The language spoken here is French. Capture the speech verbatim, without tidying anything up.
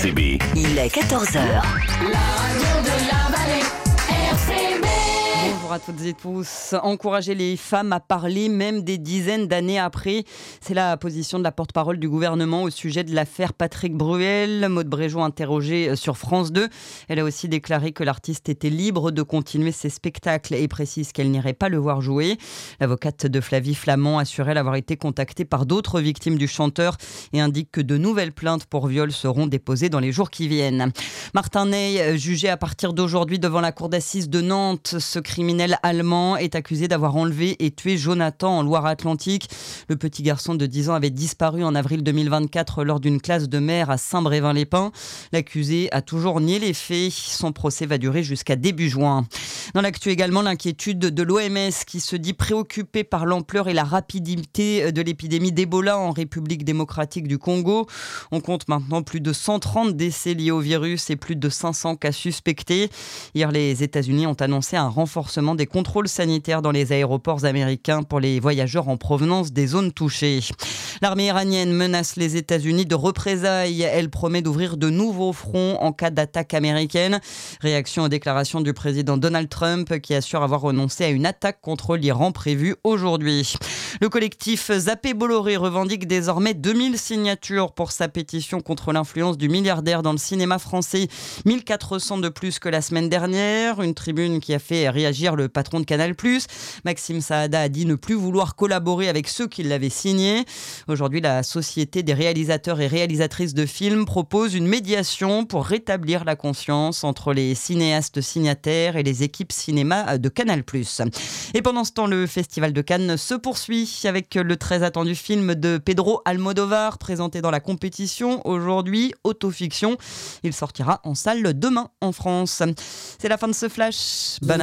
C B. Il est quatorze heures. La radio de la vallée, R C B. Bonjour à toutes et tous. Encourager les femmes à parler, même des dizaines d'années après, c'est la position de la porte-parole du gouvernement au sujet de l'affaire Patrick Bruel. Maude Bréjon interrogée sur France deux. Elle a aussi déclaré que l'artiste était libre de continuer ses spectacles et précise qu'elle n'irait pas le voir jouer. L'avocate de Flavie Flament assurait l'avoir été contactée par d'autres victimes du chanteur et indique que de nouvelles plaintes pour viol seront déposées dans les jours qui viennent. Martin Ney, jugé à partir d'aujourd'hui devant la cour d'assises de Nantes, ce criminel allemand est accusé d'avoir enlevé et tué Jonathan en Loire-Atlantique. Le petit garçon de dix ans avait disparu en avril deux mille vingt-quatre lors d'une classe de mer à Saint-Brévin-les-Pins. L'accusé a toujours nié les faits. Son procès va durer jusqu'à début juin. Dans l'actu également, l'inquiétude de l'O M S qui se dit préoccupée par l'ampleur et la rapidité de l'épidémie d'Ebola en République démocratique du Congo. On compte maintenant plus de cent trente décès liés au virus et plus de cinq cents cas suspectés. Hier, les États-Unis ont annoncé un renforcement des contrôles sanitaires dans les aéroports américains pour les voyageurs en provenance des zones touchées. L'armée iranienne menace les États-Unis de représailles. Elle promet d'ouvrir de nouveaux fronts en cas d'attaque américaine. Réaction aux déclarations du président Donald Trump qui assure avoir renoncé à une attaque contre l'Iran prévue aujourd'hui. Le collectif Zappé Bolloré revendique désormais deux mille signatures pour sa pétition contre l'influence du milliardaire dans le cinéma français. mille quatre cents de plus que la semaine dernière. Une tribune qui a fait réagir le patron de Canal plus. Maxime Saada a dit ne plus vouloir collaborer avec ceux qui l'avaient signé. Aujourd'hui, la Société des réalisateurs et réalisatrices de films propose une médiation pour rétablir la confiance entre les cinéastes signataires et les équipes cinéma de Canal plus. Et pendant ce temps, le Festival de Cannes se poursuit avec le très attendu film de Pedro Almodovar présenté dans la compétition aujourd'hui, Autofiction. Il sortira en salle demain en France. C'est la fin de ce flash. Bonne